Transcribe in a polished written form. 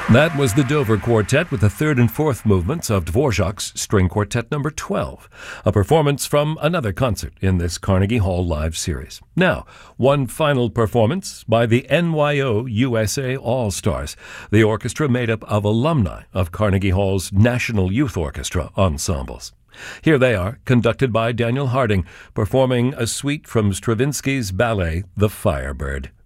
That was the Dover Quartet with the third and fourth movements of Dvorak's String Quartet No. 12, a performance from another concert in this Carnegie Hall Live series. Now, one final performance by the NYO USA All-Stars, the orchestra made up of alumni of Carnegie Hall's National Youth Orchestra ensembles. Here they are, conducted by Daniel Harding, performing a suite from Stravinsky's ballet, The Firebird.